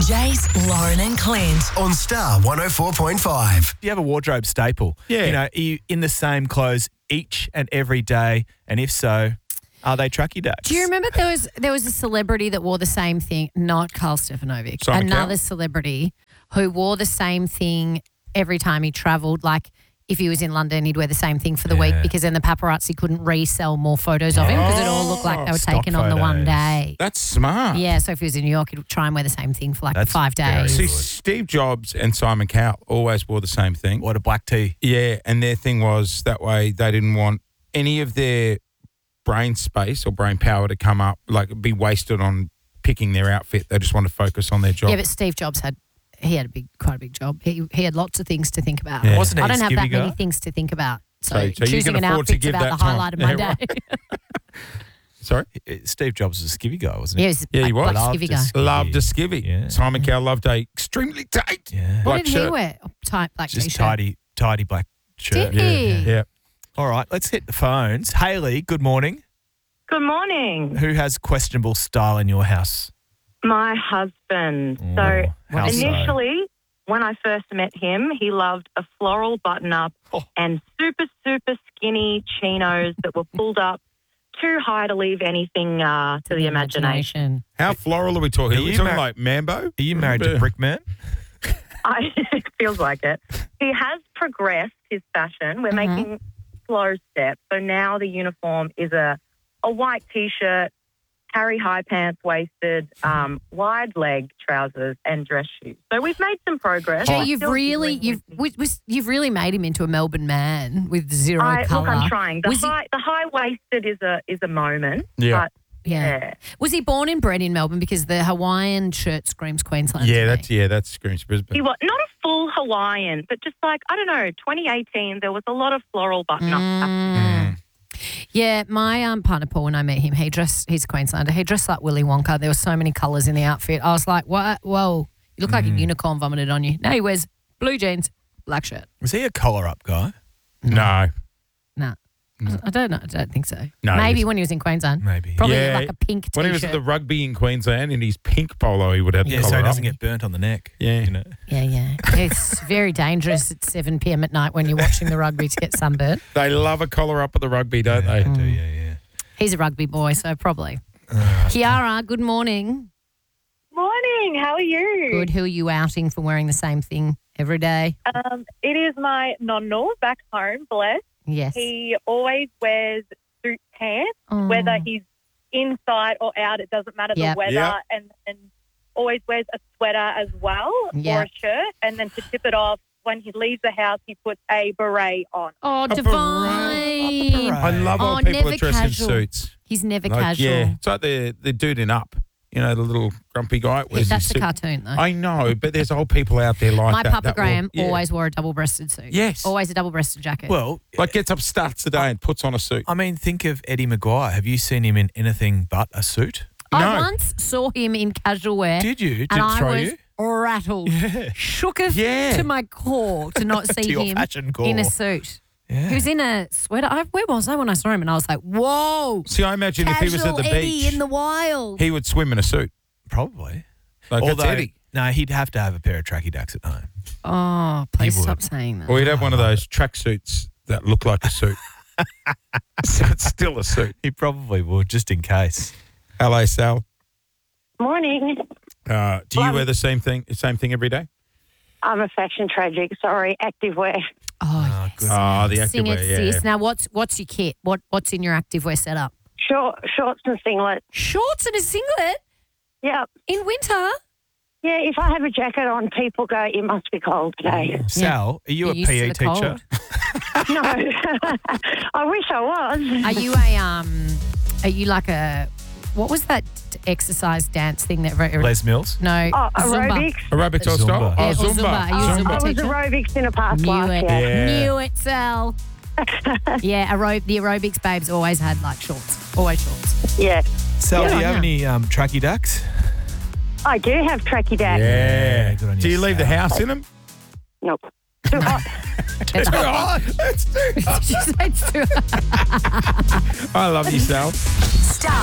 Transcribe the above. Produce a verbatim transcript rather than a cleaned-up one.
Jace, Lauren and Clint. On Star one oh four point five. Do you have a wardrobe staple? Yeah. You know, are you in the same clothes each and every day? And if so, are they tracky ducks? Do you remember there was there was a celebrity that wore the same thing? Not Carl Stefanovic. Simon Another Cowell? celebrity who wore the same thing every time he travelled. Like if he was in London, he'd wear the same thing for the week Yeah. because then the paparazzi couldn't resell more photos of him because it all looked like they were Stock taken on the one photos. day. That's smart. Yeah, so if he was in New York, he'd try and wear the same thing for like That's five very days. See, good. Steve Jobs and Simon Cowell always wore the same thing. What a black tea. Yeah, and their thing was that way they didn't want any of their brain space or brain power to come up, like be wasted on picking their outfit. They just want to focus on their job. Yeah, but Steve Jobs had he had a big, quite a big job. He he had lots of things to think about. Yeah. Wasn't he I a don't have that skivvy many guy? things to think about. So, So- so you choosing can an afford to outfit's give about that the time. highlight of my Yeah, day. Sorry? Uh, Steve Jobs was a skivvy guy, wasn't Yeah, he? he was Yeah, he a was. black Loved skivvy a guy. skivvy. Loved a skivvy. Yeah. Simon Cowell loved a extremely tight Yeah. What black did shirt. he wear? Oh, tight black Just t-shirt. tidy, tidy black shirt. Did he? Yeah. All right, let's hit the phones. Hayley, good morning. Good morning. Who has questionable style in your house? My husband. Oh, So how so? initially, when I first met him, he loved a floral button-up Oh. and super, super skinny chinos that were pulled up too high to leave anything uh, to the imagination. How floral are we talking? Are Are we you talking mar- like Mambo? Are you married to Brickman? I, it feels like it. He has progressed his fashion. We're Mhm. making slow steps. So now the uniform is a, a white T-shirt, Harry high pants waisted, um, wide leg trousers and dress shoes. So we've made some progress. Jay, We're you've still really dealing you've with- we, we, you've really made him into a Melbourne man with zero I, colour. look, I'm trying. The Was he- high, the high waisted is a is a moment. Yeah. But Yeah. yeah. Was he born and bred in Melbourne? Because the Hawaiian shirt screams Queensland. Yeah, to me. that's yeah, that's Screams Brisbane. He was not a full Hawaiian, but just like I don't know, twenty eighteen there was a lot of floral button up. Mm. Yeah, my um, partner Paul, when I met him, he dressed, he's a Queenslander, he dressed like Willy Wonka. There were so many colours in the outfit. I was like, what? Whoa, you look like Mm. a unicorn vomited on you. No, he wears blue jeans, black shirt. Was he a collar up guy? No. Nah. I don't know. I don't think so. No, Maybe he's- when he was in Queensland. Maybe. Probably Yeah, like a pink t-shirt. When he was at the rugby in Queensland in his pink polo, he would have the Yeah, so collar he doesn't up. get burnt on the neck. Yeah. You know? Yeah, yeah. It's very dangerous at seven p.m. at night when you're watching the rugby to get sunburned. They love a collar up at the rugby, don't Yeah, they? do, yeah, yeah. He's a rugby boy, so probably. Uh, Kiara, good morning. Morning, how are you? Good. Who are you outing for wearing the same thing every day? Um, it is my nonno back home, bless. Yes. He always wears suit pants, Oh. whether he's inside or out, it doesn't matter Yep. the weather, Yep. and, and always wears a sweater as well Yep. or a shirt. And then to tip it off, when he leaves the house, he puts a beret on. Oh, A divine. beret. I love Oh, when people never are dressed casual. in suits. He's never Like, casual. Yeah, it's like the the dude in Up. You know, the little grumpy guy. Yeah, wears that's his a suit. cartoon, though. I know, but there's old people out there like My that. Papa that will- Graham yeah. always wore a double-breasted suit. Yes. Always a double-breasted jacket. Well, Like gets up, starts the day and puts on a suit. I mean, think of Eddie Maguire. Have you seen him in anything but a suit? I No. once saw him in casual wear. Did you? Did and it I throw was you? rattled. Yeah. Shooketh Yeah. to my core to not see To your him fashion core. in a suit. Yeah. He was in a sweater. I, where was I when I saw him? And I was like, whoa. See, I imagine if he was at the Casual Eddie beach, in the wild. he would swim in a suit. Probably. Like Although, that's Eddie. no, he'd have to have a pair of tracky ducks at home. Oh, please He stop would. saying that. Or he'd have one of those track suits that look like a suit. So it's still a suit. He probably would, just in case. Hello, Sal. Morning. Uh, do you Um, wear the same thing same thing every day? I'm a fashion tragic. Sorry, activewear. Oh, Oh, yes. good. Oh, the Sing it, activewear, yeah, sis. yeah. Now, what's what's your kit? What What's in your activewear setup? Short, shorts and singlets. Shorts and a singlet Yeah. in winter. Yeah, if I have a jacket on, people go, it must be cold today. Sal, are you You're a used P E to the teacher? cold. No. I wish I was. Are you a um? Are you like a? What was that exercise dance thing that? Les Mills? No. Oh, Zumba. aerobics. Aerobics or Zumba. style? Yeah, Oh, or Zumba. Zumba. Are you Oh, Zumba I was teacher? aerobics in a past Knew life, it. yeah. Yeah. Knew it, Sal. yeah, aerob- the aerobics babes always had like shorts. Always shorts. Yeah. Sal, do you Yeah. have any um, tracky ducks? I do have tracky dacks. Yeah. good on Do you, you leave the Sal. house in them? Nope. Too hot. That's Oh, that's too She said it's too- I love you, Sal. Star